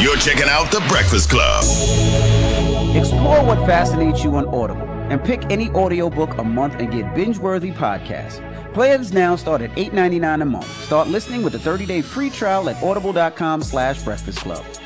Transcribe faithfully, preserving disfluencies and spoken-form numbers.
You're checking out The Breakfast Club. Explore what fascinates you on Audible and pick any audiobook a month and get binge-worthy podcasts. Plans now start at eight ninety-nine a month. Start listening with a thirty-day free trial at audible.com slash breakfast club.